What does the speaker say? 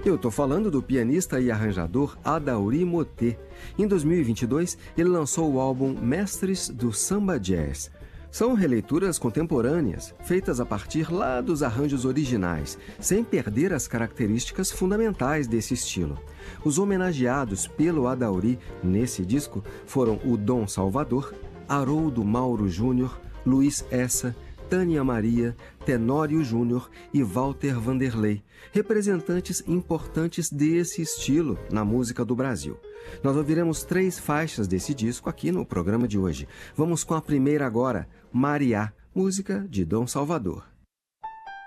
Eu estou falando do pianista e arranjador Adauri Motê. Em 2022, ele lançou o álbum Mestres do Samba Jazz. São releituras contemporâneas, feitas a partir lá dos arranjos originais, sem perder as características fundamentais desse estilo. Os homenageados pelo Adauri nesse disco foram o Dom Salvador, Haroldo Mauro Júnior, Luiz Essa, Tânia Maria, Tenório Júnior e Walter Vanderlei, representantes importantes desse estilo na música do Brasil. Nós ouviremos 3 faixas desse disco aqui no programa de hoje. Vamos com a primeira agora, Mariá, música de Dom Salvador.